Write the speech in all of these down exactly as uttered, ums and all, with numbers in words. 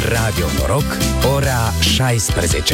Radio Noroc, ora șaisprezece.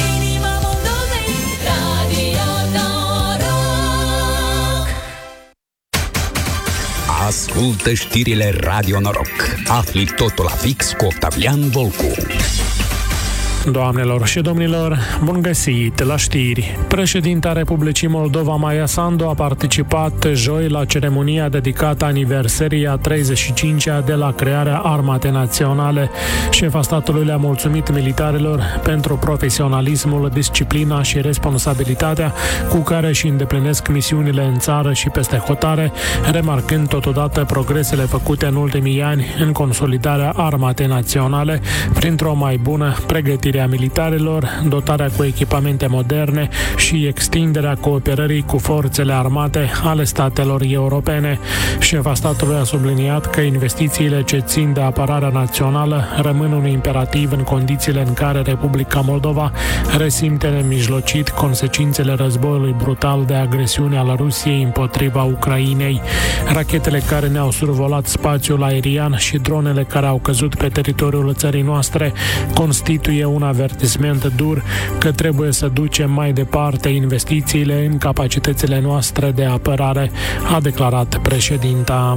Ascultă știrile Radio Noroc. Afli totul la fix cu Octavian Volcu. Doamnelor și domnilor, bun găsit la știri. Președinta Republicii Moldova, Maia Sandu, a participat joi la ceremonia dedicată aniversării a treizeci și cincea de la crearea Armatei Naționale. Șefa statului le-a mulțumit militarilor pentru profesionalismul, disciplina și responsabilitatea cu care își îndeplinesc misiunile în țară și peste hotare, remarcând totodată progresele făcute în ultimii ani în consolidarea Armatei Naționale printr-o mai bună pregătire a militarilor, dotarea cu echipamente moderne și extinderea cooperării cu forțele armate ale statelor europene. Șefa statului a subliniat că investițiile ce țin de apărarea națională rămân un imperativ în condițiile în care Republica Moldova resimte nemijlocit consecințele războiului brutal de agresiune al Rusiei împotriva Ucrainei. Rachetele care ne-au survolat spațiul aerian și dronele care au căzut pe teritoriul țării noastre constituie un avertisment dur că trebuie să ducem mai departe investițiile în capacitățile noastre de apărare, a declarat președinta.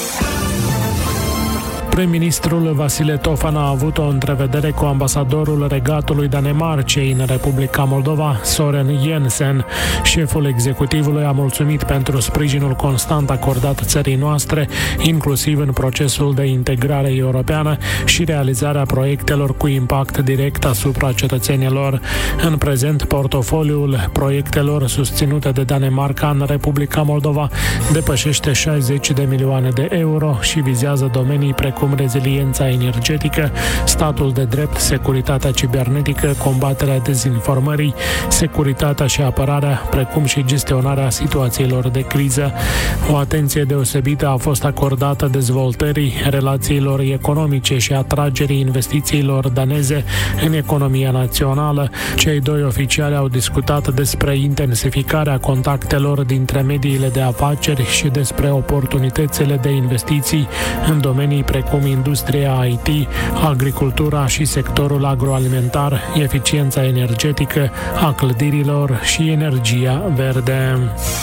Prim-ministrul Vasile Tofan a avut o întrevedere cu ambasadorul Regatului Danemarcei în Republica Moldova, Soren Jensen. Șeful executivului a mulțumit pentru sprijinul constant acordat țării noastre, inclusiv în procesul de integrare europeană și realizarea proiectelor cu impact direct asupra cetățenilor. În prezent, portofoliul proiectelor susținute de Danemarca în Republica Moldova depășește șaizeci de milioane de euro și vizează domenii precum reziliența energetică, statul de drept, securitatea cibernetică, combaterea dezinformării, securitatea și apărarea, precum și gestionarea situațiilor de criză. O atenție deosebită a fost acordată dezvoltării relațiilor economice și atragerii investițiilor daneze în economia națională. Cei doi oficiali au discutat despre intensificarea contactelor dintre mediile de afaceri și despre oportunitățile de investiții în domenii precum cum industria I T, agricultura și sectorul agroalimentar, eficiența energetică a clădirilor și energia verde.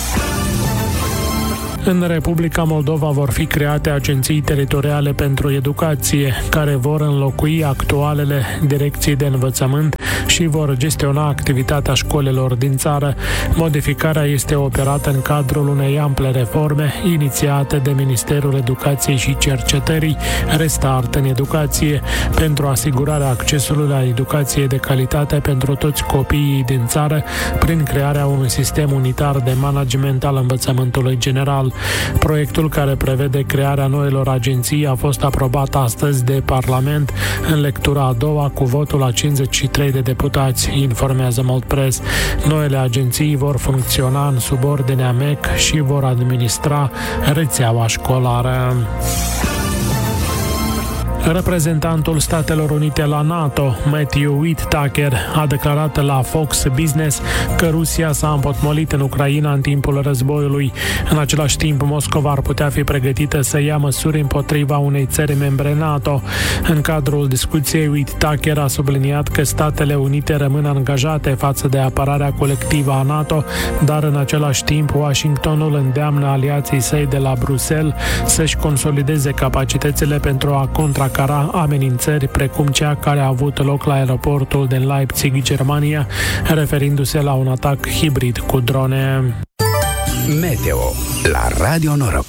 În Republica Moldova vor fi create agenții teritoriale pentru educație, care vor înlocui actualele direcții de învățământ și vor gestiona activitatea școlilor din țară. Modificarea este operată în cadrul unei ample reforme inițiate de Ministerul Educației și Cercetării, Restart în Educație, pentru asigurarea accesului la educație de calitate pentru toți copiii din țară, prin crearea unui sistem unitar de management al învățământului general. Proiectul care prevede crearea noilor agenții a fost aprobat astăzi de Parlament în lectura a doua cu votul a cincizeci și trei de deputați, informează Moldpress. Noile agenții vor funcționa în subordinea M E C și vor administra rețeaua școlară. Reprezentantul Statelor Unite la NATO, Matthew Whitaker, a declarat la Fox Business că Rusia s-a împotmolit în Ucraina în timpul războiului. În același timp, Moscova ar putea fi pregătită să ia măsuri împotriva unei țări membre NATO. În cadrul discuției, Whitaker a subliniat că Statele Unite rămân angajate față de apărarea colectivă a NATO, dar în același timp Washingtonul îndeamnă aliații săi de la Bruxelles să-și consolideze capacitățile pentru a contra cara amenințări precum cea care a avut loc la aeroportul din Leipzig, Germania, referindu-se la un atac hibrid cu drone. Meteo la Radio Noroc.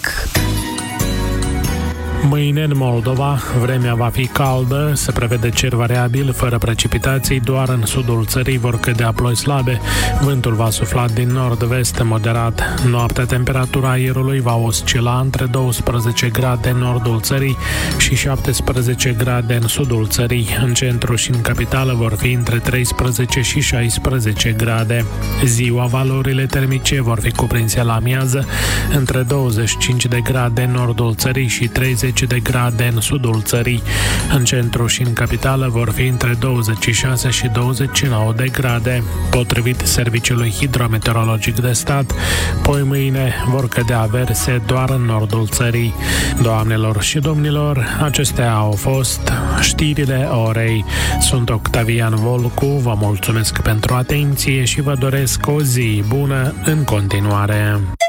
Mâine în Moldova vremea va fi caldă, se prevede cer variabil, fără precipitații, doar în sudul țării vor cădea ploi slabe. Vântul va sufla din nord-vest moderat. Noaptea temperatura aerului va oscila între douăsprezece grade în nordul țării și șaptesprezece grade în sudul țării. În centru și în capitală vor fi între treisprezece și șaisprezece grade. Ziua valorile termice vor fi cuprinse la amiază între douăzeci și cinci de grade în nordul țării și treizeci douăzeci de grade în sudul țării. În centru și în capitală vor fi între douăzeci și șase și douăzeci și nouă de grade. Potrivit Serviciului Hidrometeorologic de Stat, poi mâine vor cădea averse doar în nordul țării. Doamnelor și domnilor, acestea au fost știrile orei. Sunt Octavian Volcu, vă mulțumesc pentru atenție și vă doresc o zi bună în continuare.